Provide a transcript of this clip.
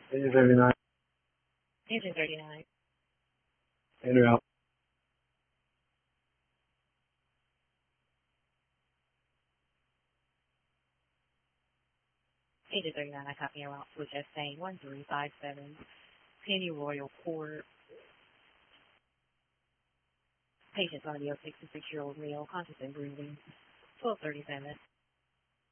Agent 39. Agent 39. Andrew out. Agent 39, I copy your route. Switch S 1357. Penny Royal Court. Patient's on the 66-year-old male, conscious and breathing. 1237.